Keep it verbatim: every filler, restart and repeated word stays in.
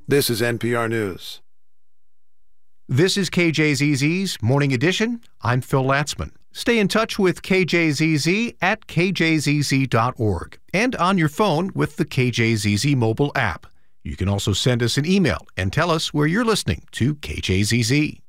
This is N P R News. This is K J Z Z's Morning Edition. I'm Phil Latzman. Stay in touch with K J Z Z at k j z z dot org and on your phone with the K J Z Z mobile app. You can also send us an email and tell us where you're listening to K J Z Z.